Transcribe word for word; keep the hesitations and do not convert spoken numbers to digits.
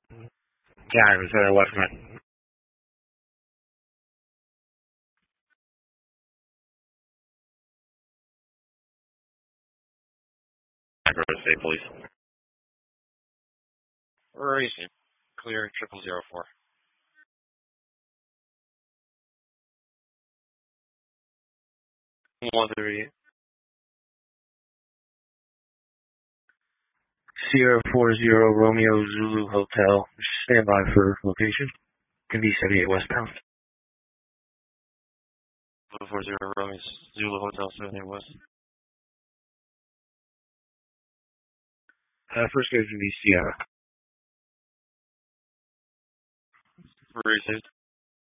Yeah, it was uh, Westman. Grove State Police. Racing. Clear triple zero four. One thirty. Sierra four zero Romeo Zulu Hotel. Stand by for location. Can be seventy-eight westbound. four zero Romeo Zulu Hotel seventy-eight west. Uh, first going to be Sierra. Racing.